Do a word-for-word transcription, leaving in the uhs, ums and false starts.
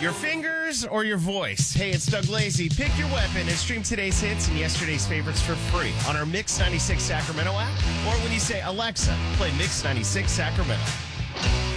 Your fingers or your voice? Hey, it's Doug Lazy. Pick your weapon and stream today's hits and yesterday's favorites for free on our Mix ninety-six Sacramento app, or when you say, Alexa, play Mix ninety-six Sacramento.